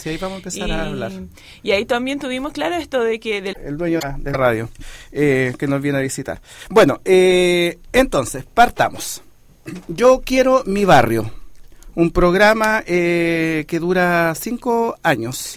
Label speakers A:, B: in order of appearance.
A: sí, ahí vamos a empezar a hablar.
B: Y ahí también tuvimos claro esto de que...
A: El dueño de radio, que nos viene a visitar. Bueno, entonces, partamos. Yo quiero mi barrio. Un programa que dura 5 años.